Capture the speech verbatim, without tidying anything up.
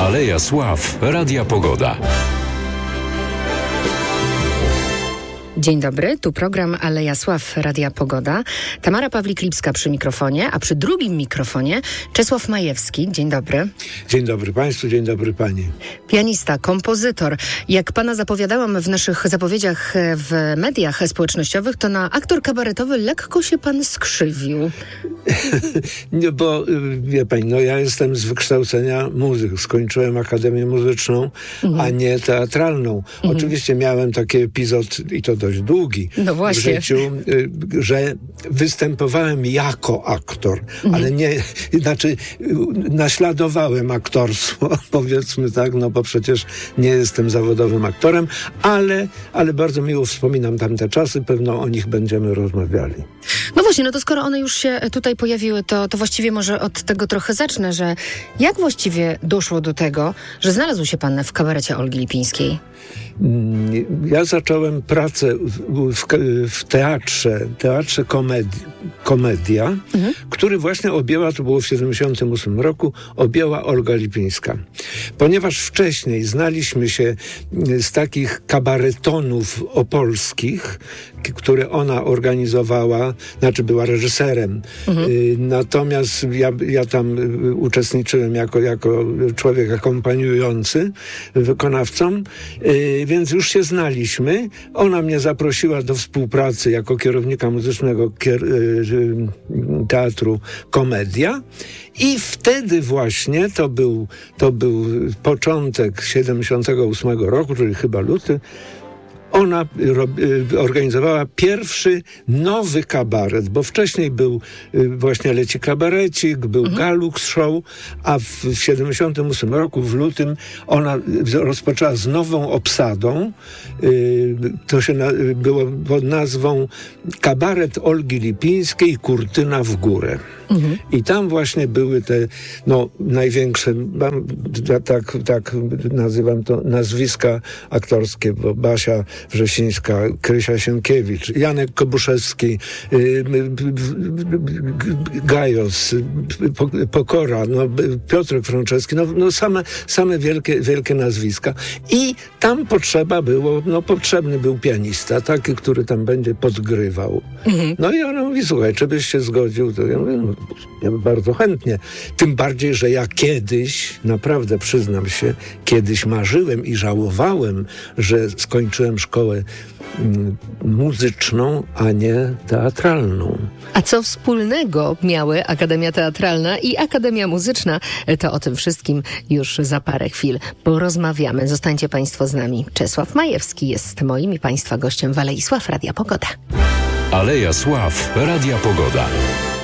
Aleja Sław Radia Pogoda. Dzień dobry, tu program Aleja Sław Radia Pogoda. Tamara Pawlik-Lipska przy mikrofonie, a przy drugim mikrofonie Czesław Majewski. Dzień dobry. Dzień dobry Państwu, dzień dobry Pani. Pianista, kompozytor. Jak Pana zapowiadałam w naszych zapowiedziach w mediach społecznościowych, to na aktor kabaretowy lekko się Pan skrzywił. Nie, bo wie Pani, no ja jestem z wykształcenia muzyk. Skończyłem Akademię Muzyczną, mhm. a nie teatralną. Mhm. Oczywiście miałem taki epizod, i to dość długi, no w życiu, że występowałem jako aktor, mhm. ale nie, znaczy naśladowałem aktorstwo, powiedzmy tak, no bo przecież nie jestem zawodowym aktorem, ale, ale bardzo miło wspominam tamte czasy, pewno o nich będziemy rozmawiali. No właśnie, no to skoro one już się tutaj pojawiły, to, to właściwie może od tego trochę zacznę, że jak właściwie doszło do tego, że znalazł się Pan w kabarecie Olgi Lipińskiej? Ja zacząłem pracę w, w, w teatrze, teatrze komedii, Komedia, mhm. który właśnie objęła, to było w siedemdziesiątym ósmym roku, objęła Olga Lipińska. Ponieważ wcześniej znaliśmy się z takich kabaretonów opolskich, które ona organizowała, znaczy była reżyserem. Mhm. Natomiast ja, ja tam uczestniczyłem jako, jako człowiek akompaniujący wykonawcom, więc już się znaliśmy. Ona mnie zaprosiła do współpracy jako kierownika muzycznego kier- teatru Komedia i wtedy właśnie, to był, to był początek siedemdziesiątego ósmego roku, czyli chyba luty, ona ro, organizowała pierwszy nowy kabaret, bo wcześniej był właśnie Leci Kabarecik, był mhm. Galux Show, a w siedemdziesiątym ósmym roku, w lutym, ona rozpoczęła z nową obsadą. To się na, było pod nazwą Kabaret Olgi Lipińskiej, Kurtyna w górę. Mhm. I tam właśnie były te no, największe, tak, tak nazywam to, nazwiska aktorskie, bo Basia Wrzesińska, Krysia Sienkiewicz, Janek Kobuszewski, Gajos, Pokora, no, Piotrek Frączewski, no, no same, same wielkie, wielkie nazwiska. I tam potrzeba było, no potrzebny był pianista, taki, który tam będzie podgrywał. Mhm. No i ona mówi, słuchaj, czy byś się zgodził? To ja mówię, no, ja bardzo chętnie. Tym bardziej, że ja kiedyś, naprawdę przyznam się, kiedyś marzyłem i żałowałem, że skończyłem szkołę mm, muzyczną, a nie teatralną. A co wspólnego miały Akademia Teatralna i Akademia Muzyczna? To o tym wszystkim już za parę chwil porozmawiamy. Zostańcie Państwo z nami. Czesław Majewski jest moim i Państwa gościem w Alei Sław Radia Pogoda. Aleja Sław Radia Pogoda.